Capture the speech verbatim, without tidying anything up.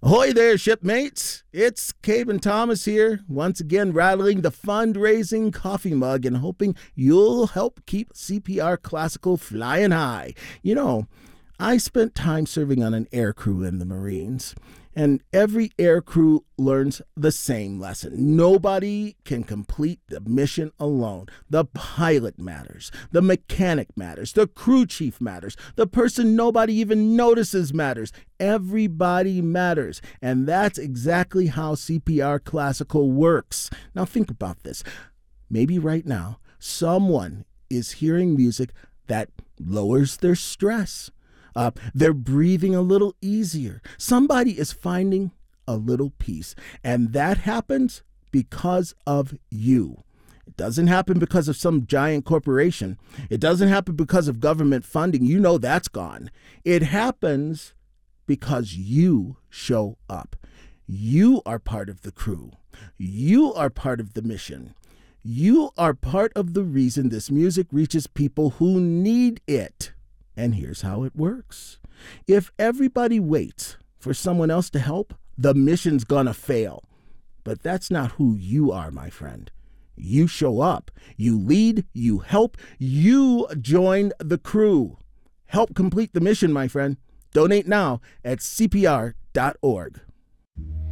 Ahoy there, shipmates. It's Cabe and Thomas here, once again rattling the fundraising coffee mug and hoping you'll help keep C P R Classical flying high. You know, I spent time serving on an air crew in the Marines, and every air crew learns the same lesson. Nobody can complete the mission alone. The pilot matters. The mechanic matters. The crew chief matters. The person nobody even notices matters. Everybody matters. And that's exactly how C P R Classical works. Now think about this. Maybe right now, someone is hearing music that lowers their stress. Uh, they're breathing a little easier. Somebody is finding a little peace. And that happens because of you. It doesn't happen because of some giant corporation. It doesn't happen because of government funding. You know that's gone. It happens because you show up. You are part of the crew. You are part of the mission. You are part of the reason this music reaches people who need it. And here's how it works. If everybody waits for someone else to help, the mission's gonna fail. But that's not who you are, my friend. You show up, you lead, you help, you join the crew. Help complete the mission, my friend. Donate now at C P R dot org.